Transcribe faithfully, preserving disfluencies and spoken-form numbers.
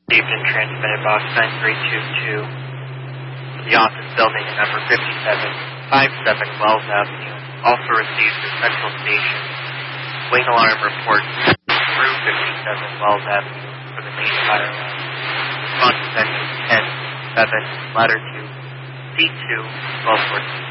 Received and transmitted box nine three two two to the office building at number fifty-seven fifty-seven Wells Avenue. Also received the central station wing alarm report through fifty-seven Wells Avenue for the main fire alarm. Response is engine ten seven ladder two C two twelve fourteen.